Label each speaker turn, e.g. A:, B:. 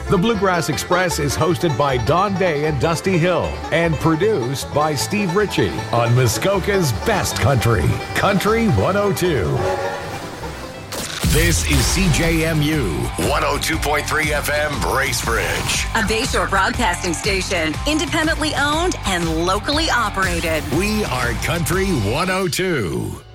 A: The Bluegrass Express is hosted by Don Day and Dusty Hill and produced by Steve Ritchie on Muskoka's Best Country, Country 102. This is CJMU 102.3 FM Bracebridge.
B: A Bayshore broadcasting station, independently owned and locally operated.
A: We are Country 102.